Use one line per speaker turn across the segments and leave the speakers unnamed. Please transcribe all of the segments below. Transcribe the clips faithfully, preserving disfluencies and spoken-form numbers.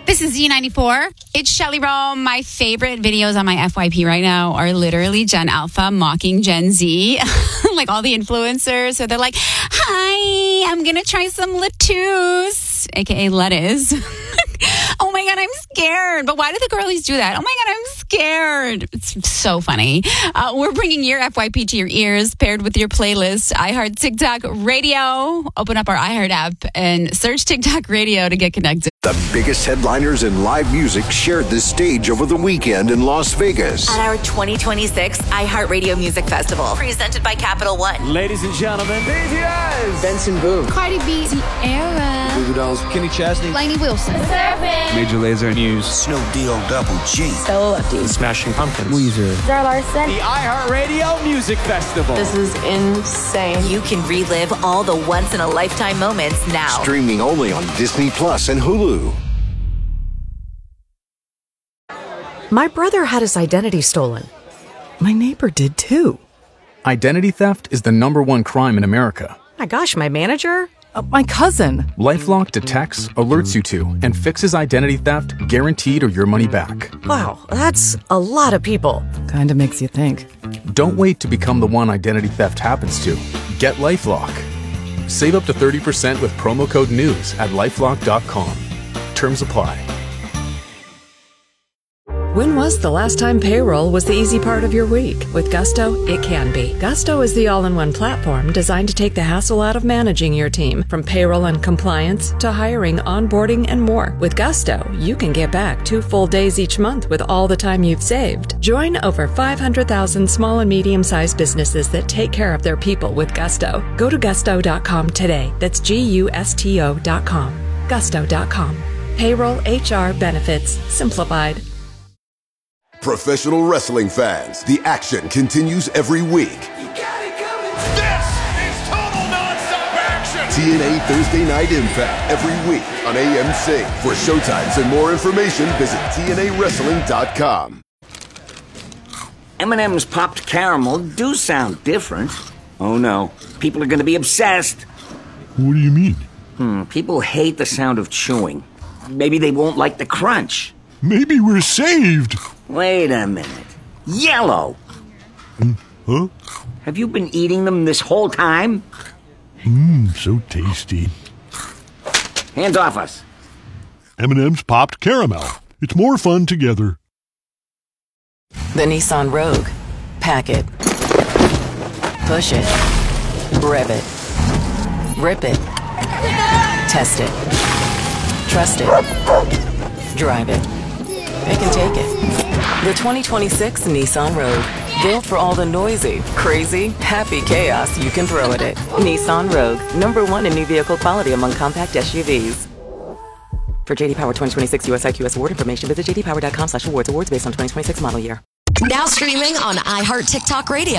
This is Z ninety-four. It's Shelly Rome. My favorite videos on my F Y P right now are literally Gen Alpha mocking Gen Z, like all the influencers. So they're like, hi, I'm going to try some lettuce, a k a lettuce. Oh my God, I'm scared. But why do the girlies do that? Oh my God, I'm scared. It's so funny. Uh, we're bringing your F Y P to your ears, paired with your playlist. iHeart TikTok Radio. Open up our iHeart app and search TikTok Radio to get connected.
The biggest headliners in live music shared the stage over the weekend in Las Vegas.
At our twenty twenty-six iHeartRadio Music Festival, presented by Capital One.
Ladies and gentlemen, B T S,
Benson Boone,
Cardi B, Sierra,
Goo Goo Dolls, Kenny Chesney,
Lainey Wilson,
Major Lazer, Muse,
Snoop Deal Double G,
Stella Lefty,
Smashing Pumpkins,
Weezer,
Zara Larson.
the iHeartRadio Music Festival.
This is insane.
You can relive all the once-in-a-lifetime moments now.
Streaming only on Disney Plus and Hulu.
My brother had his identity stolen. My neighbor did too.
Identity theft is the number one crime in America.
My gosh, my manager? Uh, my cousin.
LifeLock detects, alerts you to, and fixes identity theft guaranteed or your money back.
Wow, that's a lot of people.
Kinda makes you think.
Don't wait to become the one identity theft happens to. Get LifeLock. Save up to thirty percent with promo code NEWS at lifelock dot com. Terms apply.
When was the last time payroll was the easy part of your week? With Gusto, it can be. Gusto is the all-in-one platform designed to take the hassle out of managing your team, from payroll and compliance to hiring, onboarding, and more. With Gusto, you can get back two full days each month with all the time you've saved. Join over five hundred thousand small and medium-sized businesses that take care of their people with Gusto. Go to gusto dot com today. That's G U S T O dot com. gusto dot com. Payroll, H R, benefits, simplified.
Professional wrestling fans, the action continues every week.
You got it coming. This is total nonstop action.
T N A Thursday Night Impact every week on A M C. For showtimes and more information, visit T N A wrestling dot com.
M and M's popped caramel do sound different. Oh no, people are going to be obsessed.
What do you mean?
Hmm, people hate the sound of chewing. Maybe they won't like the crunch.
Maybe we're saved.
Wait a minute. Yellow.
Mm, huh?
Have you been eating them this whole time?
Mmm, so tasty.
Hands off us.
M and M's popped caramel. It's more fun together.
The Nissan Rogue. Pack it. Push it. Rev it. Rip it. Test it. Trust it. Drive it. It can take it. The twenty twenty-six Nissan Rogue. Built for all the noisy, crazy, happy chaos you can throw at it. Nissan Rogue. Number one in new vehicle quality among compact S U Vs. For J D Power twenty twenty-six U S I Q S award information, visit j d power dot com slash awards. Awards based on twenty twenty-six model year.
Now streaming on iHeart TikTok Radio.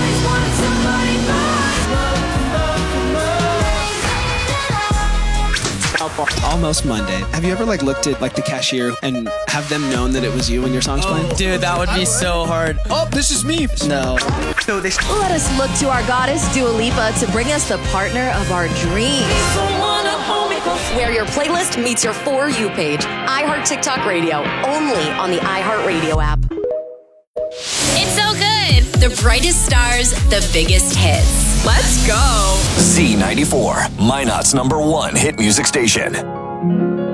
Almost Monday. Have you ever like looked at like the cashier and have them known that it was you when your song's playing?
Dude, that would be so hard.
Oh, this is me. No.
So this.
Let us look to our goddess Dua Lipa to bring us the partner of our dreams. Where your playlist meets your For You page. iHeart TikTok Radio, only on the iHeart Radio app.
It's so good. The brightest stars, the biggest hits. Let's go.
Z ninety-four, Minot's number one hit music station.